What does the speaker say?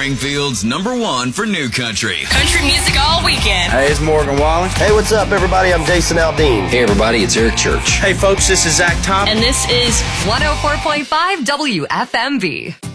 Springfield's #1 for new country. Country music all weekend. Hey, it's Morgan Wallen. Hey, what's up, everybody? I'm Jason Aldean. Hey, everybody, it's Eric Church. Hey, folks, this is Zach Thompson. And this is 104.5 WFMV.